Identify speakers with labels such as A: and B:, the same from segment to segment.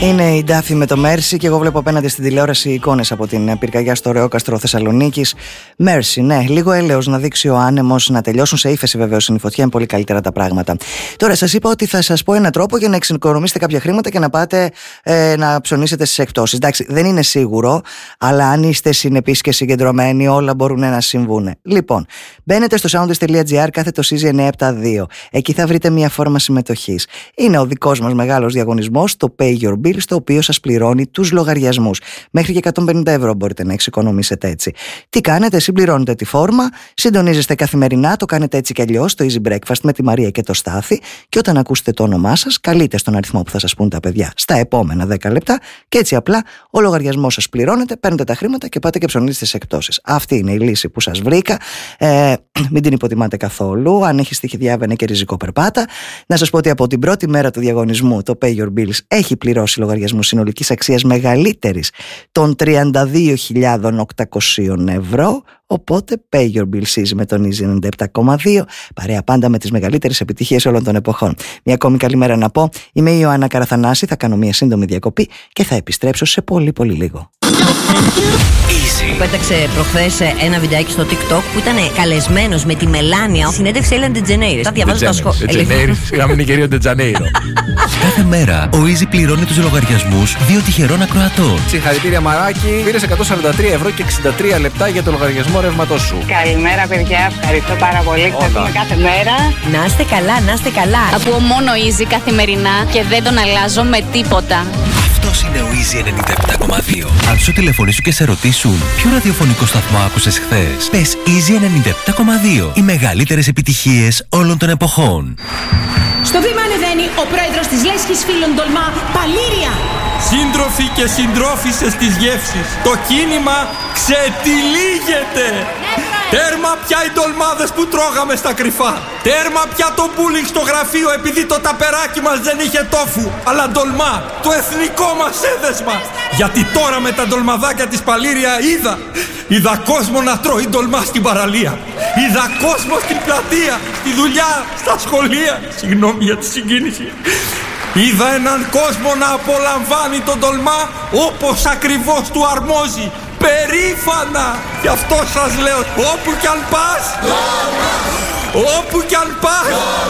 A: Είναι η Ντάφη με το Μέρσι και εγώ βλέπω απέναντι στην τηλεόραση εικόνες από την πυρκαγιά στο Ρεόκαστρο Θεσσαλονίκης. Μέρσι, ναι, λίγο έλεος να δείξει ο άνεμος, να τελειώσουν σε ύφεση βεβαίως είναι η φωτιά, είναι πολύ καλύτερα τα πράγματα. Τώρα σας είπα ότι θα σας πω έναν τρόπο για να εξοικονομήσετε κάποια χρήματα και να πάτε να ψωνίσετε στις εκπτώσεις. Εντάξει, δεν είναι σίγουρο, αλλά αν είστε συνεπείς και συγκεντρωμένοι, όλα μπορούν να συμβούν. Λοιπόν, μπαίνετε στο soundist.gr κάθετο CZ972. Εκεί θα βρείτε μια φόρμα συμμετοχής. Είναι ο δικός μας μεγάλος διαγωνισμός, το Pay Your Bill, στο οποίο σας πληρώνει τους λογαριασμούς. Μέχρι και 150 ευρώ μπορείτε να εξοικονομήσετε έτσι. Τι κάνετε, συμπληρώνετε τη φόρμα, συντονίζεστε καθημερινά, το κάνετε έτσι κι αλλιώς, το Easy Breakfast με τη Μαρία και το Στάθη, και όταν ακούσετε το όνομά σας, καλείτε στον αριθμό που θα σας πούν τα παιδιά στα επόμενα 10 λεπτά, και έτσι απλά ο λογαριασμός σας πληρώνετε, παίρνετε τα χρήματα και πάτε και ψωνίζετε στις εκπτώσεις. Αυτή είναι η λύση που σας βρήκα. Μην την υποτιμάτε καθόλου. Αν έχει στοιχεία, διάβαινε και ριζικό περπάτα. Να σας πω ότι από την πρώτη μέρα του διαγωνισμού το Pay Your Bills έχει πληρώσει λογαριασμού συνολικής αξίας μεγαλύτερης των 32.800 ευρώ. Οπότε Pay Your Bills Easy με τον Easy 97,2, παρέα πάντα με τις μεγαλύτερες επιτυχίες όλων των εποχών. Μια ακόμη καλημέρα να πω. Είμαι η Ιωάννα Καραθανάση, θα κάνω μια σύντομη διακοπή και θα επιστρέψω σε πολύ λίγο.
B: Πέταξε προχθές ένα βιντεάκι στο TikTok που ήταν καλεσμένος με τη Μελάνια. Συνέντευξη Ellen DeGeneres. Θα διαβάζω τα σχόλια.
C: Σιγά είναι κυρίω DeGeneres.
D: Κάθε μέρα ο Easy πληρώνει τους λογαριασμούς 2 τυχερών ακροατών.
C: Συγχαρητήρια Μαράκι. Πήρες 143 ευρώ και 63 λεπτά για το λογαριασμό ρεύματός σου.
E: Καλημέρα παιδιά, ευχαριστώ πάρα πολύ. Ξαφνούμε κάθε μέρα.
B: Να είστε καλά, να είστε καλά.
F: Ακούω μόνο Easy καθημερινά και δεν τον αλλάζω με τίποτα.
D: Αυτός είναι ο Easy 97,2. Αν σου τηλεφωνήσουν και σε ρωτήσουν ποιο ραδιοφωνικό σταθμό άκουσες χθες, πες Easy 97,2. Οι μεγαλύτερες επιτυχίες όλων των εποχών.
G: Στο βήμα ανεβαίνει ο πρόεδρος της Λέσχης Φίλων Τολμά, Παλήρια.
H: Σύντροφοι και συντρόφισσες της γεύσης, το κίνημα ξετυλίγεται. Τέρμα πια οι ντολμάδες που τρώγαμε στα κρυφά. Τέρμα πια το μπούλινγκ στο γραφείο επειδή το ταπεράκι μας δεν είχε τόφου, αλλά ντολμά, το εθνικό μας έδεσμα. Γιατί τώρα με τα ντολμαδάκια της Παλήρια είδα κόσμο να τρώει ντολμά στην παραλία. Είδα κόσμο στην πλατεία, στη δουλειά, στα σχολεία. Συγγνώμη για τη συγκίνηση. Είδα έναν κόσμο να απολαμβάνει τον ντολμά όπως ακριβώς του αρμόζει. Περήφανα! Γι' αυτό σας λέω, όπου κι αν πας, όπου κι αν πας.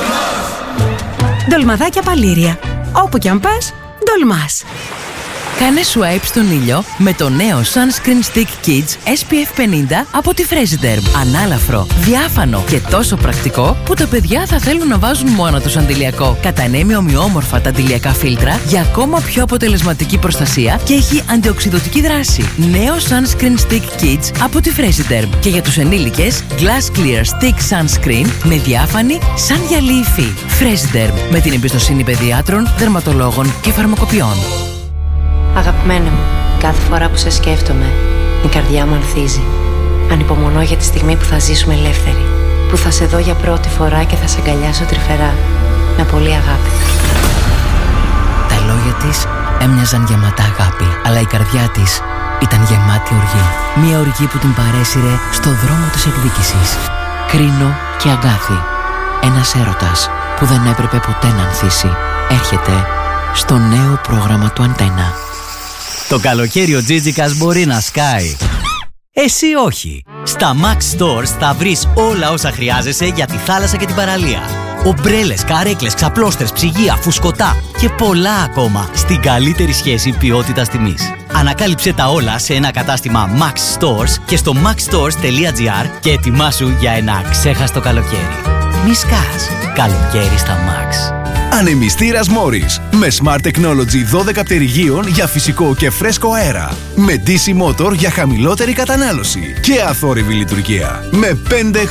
G: Ντολμαδάκια Παλήρια. Όπου κι αν πας, ντολμάς.
I: Κάνε swipe στον ήλιο με το νέο Sunscreen Stick Kids SPF 50 από τη Fresiderm. Ανάλαφρο, διάφανο και τόσο πρακτικό που τα παιδιά θα θέλουν να βάζουν μόνο τους αντιλιακό. Κατανέμει ομοιόμορφα τα αντιλιακά φίλτρα για ακόμα πιο αποτελεσματική προστασία και έχει αντιοξειδωτική δράση. Νέο Sunscreen Stick Kids από τη Fresiderm. Και για τους ενήλικες, Glass Clear Stick Sunscreen με διάφανη σαν γυαλί υφή. Fresiderm, με την εμπιστοσύνη παιδιάτρων, δερματολόγων και φαρμακοποιών.
J: Αγαπημένα μου, κάθε φορά που σε σκέφτομαι, η καρδιά μου ανθίζει. Ανυπομονώ για τη στιγμή που θα ζήσουμε ελεύθεροι, που θα σε δω για πρώτη φορά και θα σε αγκαλιάσω τρυφερά, με πολύ αγάπη.
I: Τα λόγια της έμοιαζαν γεμάτα αγάπη, αλλά η καρδιά της ήταν γεμάτη οργή. Μια οργή που την παρέσυρε στο δρόμο της εκδίκησης. Κρίνο και αγκάθι. Ένας έρωτας που δεν έπρεπε ποτέ να ανθίσει. Έρχεται στο νέο πρόγραμμα του Αντένα.
K: Το καλοκαίρι ο Τζίτζικας μπορεί να σκάει. Εσύ όχι. Στα Max Stores θα βρεις όλα όσα χρειάζεσαι για τη θάλασσα και την παραλία. Ομπρέλες, καρέκλες, ξαπλώστρες, ψυγεία, φουσκωτά και πολλά ακόμα στην καλύτερη σχέση ποιότητας τιμής. Ανακάλυψε τα όλα σε ένα κατάστημα Max Stores και στο maxstores.gr και ετοιμάσου για ένα ξέχαστο καλοκαίρι. Μη σκάς. Καλοκαίρι στα Max.
L: Ανεμιστήρας Morris με Smart Technology 12 πτερυγίων για φυσικό και φρέσκο αέρα. Με DC Motor για χαμηλότερη κατανάλωση και αθόρυβη λειτουργία. Με 5